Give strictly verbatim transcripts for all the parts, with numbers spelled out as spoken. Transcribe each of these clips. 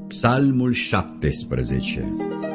Psalmul șaptesprezece.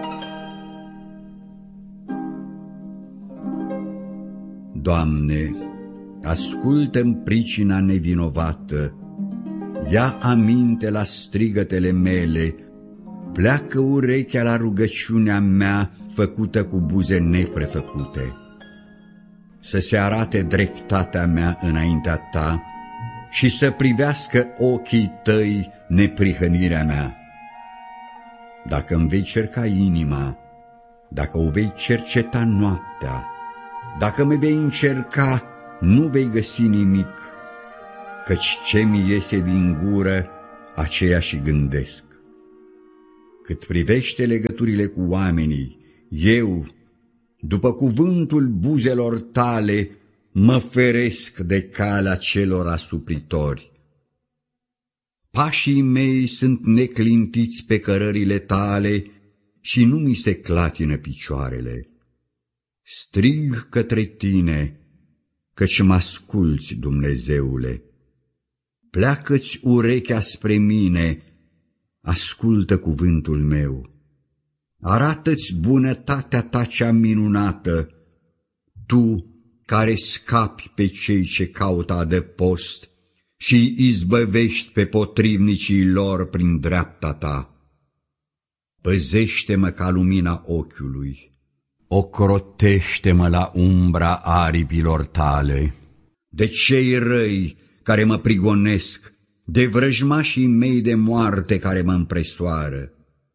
Doamne, ascultă-mi pricina nevinovată, ia aminte la strigătele mele, pleacă urechea la rugăciunea mea făcută cu buze neprefăcute. Să se arate dreptatea mea înaintea Ta și să privească ochii Tăi neprihănirea mea. Dacă îmi vei cerca inima, dacă o vei cerceta noaptea, dacă me vei încerca, nu vei găsi nimic, căci ce mi iese din gură, aceea și gândesc. Cât privește legăturile cu oamenii, eu, după cuvântul buzelor Tale, mă feresc de calea celor asupritori. Pașii mei sunt neclintiți pe cărările Tale și nu mi se clatină picioarele. Strig către Tine, căci mă asculți, Dumnezeule. Pleacă-ți urechea spre mine, ascultă cuvântul meu. Arată-ți bunătatea Ta cea minunată, Tu care scapi pe cei ce caută adăpost și îi izbăvești pe potrivnicii lor prin dreapta Ta. Păzește-mă ca lumina ochiului, ocrotește-mă la umbra aripilor Tale. De cei răi care mă prigonesc, de vrăjmașii mei de moarte care mă împresoară.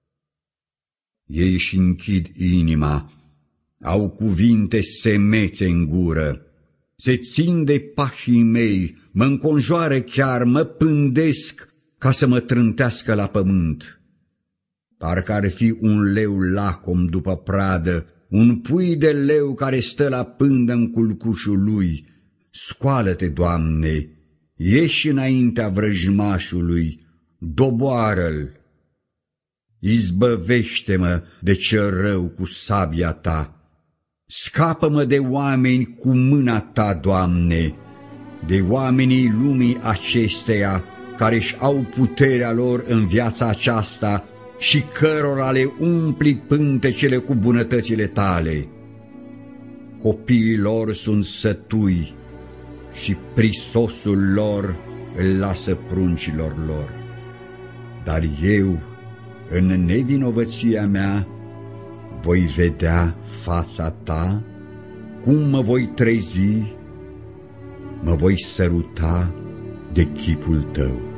Ei își închid inima, au cuvinte semețe în gură, se țin de pașii mei, mă înconjoară chiar, mă pândesc ca să mă trântească la pământ. Parcă ar fi un leu lacom după pradă, un pui de leu care stă la pândă în culcușul lui. Scoală-te, Doamne, ieși înaintea vrăjmașului, doboară-l. Izbăvește-mă de cel rău cu sabia Ta. Scapă-mă de oameni cu mâna Ta, Doamne, de oamenii lumii acesteia care își au puterea lor în viața aceasta și cărora le umpli pântecele cu bunătățile Tale. Copiii lor sunt sătui și prisosul lor îl lasă pruncilor lor. Dar eu, în nevinovăția mea, voi vedea fața Ta, cum mă voi trezi, mă voi săruta de chipul Tău.